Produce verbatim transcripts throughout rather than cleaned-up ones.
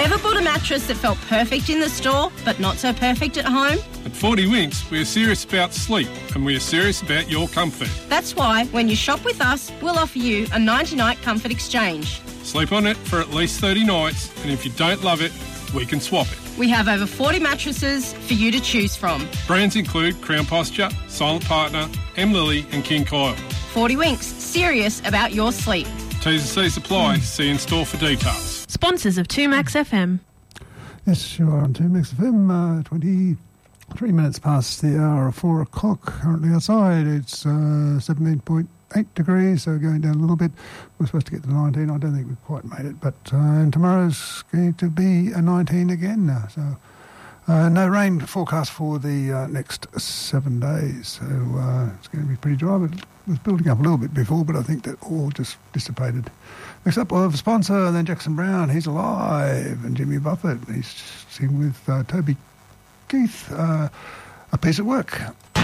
Ever bought a mattress that felt perfect in the store but not so perfect at home? At forty Winks, we are serious about sleep and we are serious about your comfort. That's why when you shop with us, we'll offer you a ninety-night comfort exchange. Sleep on it for at least thirty nights, and if you don't love it, we can swap it. We have over forty mattresses for you to choose from. Brands include Crown Posture, Silent Partner, M. Lily and King Coil. forty Winks, serious about your sleep. T's and C's apply. See in store for details. Sponsors of two Max F M. Yes, you are on two Max F M, uh, twenty-three minutes past the hour of four o'clock. Currently outside, it's uh, seventeen point eight degrees, so going down a little bit. We're supposed to get to nineteen. I don't think we've quite made it, but uh, and tomorrow's going to be a nineteen again now. So uh, no rain forecast for the uh, next seven days. So uh, it's going to be pretty dry. But it was building up a little bit before, but I think that all just dissipated. Next up, we'll have a sponsor, then Jackson Brown. He's alive, and Jimmy Buffett. He's singing with uh, Toby Keith, uh, A Piece of Work.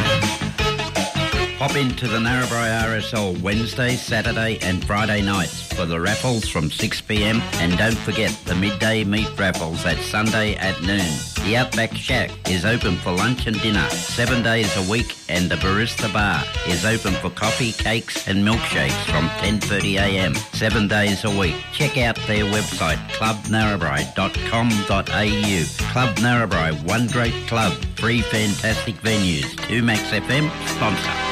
Hop into the Narrabri R S L Wednesday, Saturday and Friday nights for the raffles from six p m and don't forget the midday meat raffles at Sunday at noon. The Outback Shack is open for lunch and dinner seven days a week, and the Barista Bar is open for coffee, cakes and milkshakes from ten thirty a m seven days a week. Check out their website club narrabri dot com dot a u. Club Narrabri, one great club, three fantastic venues. two Max F M sponsor.